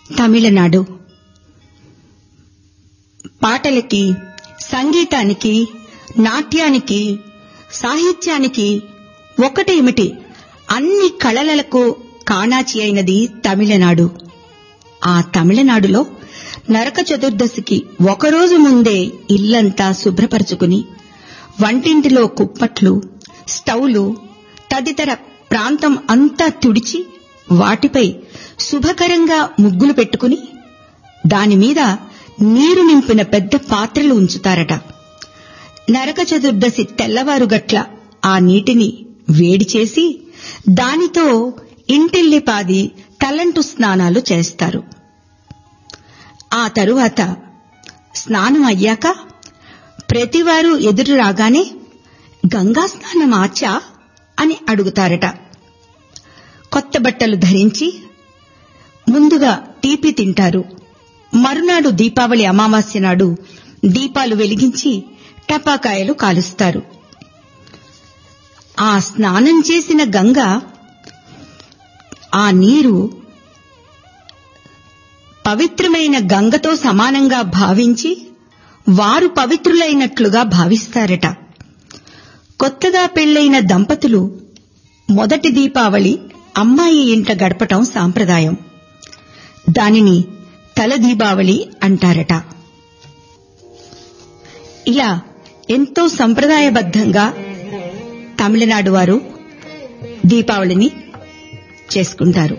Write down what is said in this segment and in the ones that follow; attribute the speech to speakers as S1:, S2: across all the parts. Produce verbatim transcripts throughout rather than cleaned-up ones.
S1: తమిళనాడు. పాటలకి, సంగీతానికి, నాట్యానికి, సాహిత్యానికి ఒకటేమిటి అన్ని కళలకు కాణాచి అయినది తమిళనాడు. ఆ తమిళనాడులో నరక చతుర్దశికి ఒకరోజు ముందే ఇల్లంతా శుభ్రపరుచుకుని వంటింటిలో కుప్పట్లు, స్టవ్లు తదితర ప్రాంతం అంతా తుడిచి వాటిపై శుభకరంగా ముగ్గులు పెట్టుకుని దానిమీద నీరు నింపిన పెద్ద పాత్రలు ఉంచుతారట. నరక చతుర్దశి తెల్లవారుగట్ల ఆ నీటిని వేడి చేసి దానితో ఇంటిల్లిపాది తలంటు స్నానాలు చేస్తారు. ఆ తరువాత స్నానం అయ్యాక ప్రతివారు ఎదురు రాగానే గంగా స్నానం ఆచా అని అడుగుతారట. కొత్త బట్టలు ధరించి ముందుగా తీపి తింటారు. మరునాడు దీపావళి అమావాస్య నాడు దీపాలు వెలిగించి టపాకాయలు కాలుస్తారు. ఆ స్నానం చేసిన గంగ ఆ నీరు పవిత్రమైన గంగతో సమానంగా భావించి వారు పవిత్రులైనట్లుగా భావిస్తారట. కొత్తగా పెళ్లైన దంపతులు మొదటి దీపావళి అమ్మాయి ఇంట గడపటం సాంప్రదాయం. దానిని తల దీపావళి అంటారట. ఇలా ఎంతో సంప్రదాయబద్ధంగా తమిళనాడు వారు దీపావళిని చేసుకుంటారు.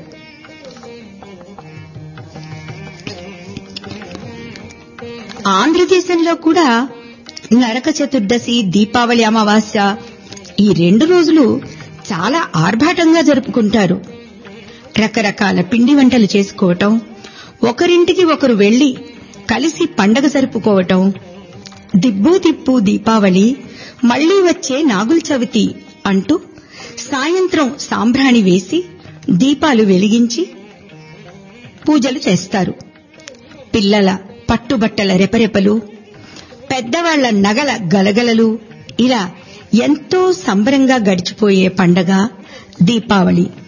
S1: ఆంధ్రదేశంలో కూడా నరక చతుర్దశి, దీపావళి అమావాస్య ఈ రెండు రోజులు చాలా ఆర్భాటంగా జరుపుకుంటారు. రకరకాల పిండి వంటలు చేసుకోవటం, ఒకరింటికి ఒకరు వెళ్లి కలిసి పండగ జరుపుకోవటం, దిబ్బూ తిప్పు దీపావళి, మళ్లీ వచ్చే నాగుల చవితి అంటూ సాయంత్రం సాంబ్రాణి వేసి దీపాలు వెలిగించి పూజలు చేస్తారు. పిల్లల పట్టుబట్టల రెపరెపలు, పెద్దవాళ్ల నగల గలగలలు ఇలా ఎంతో సంబరంగా గడిచిపోయే పండగ దీపావళి.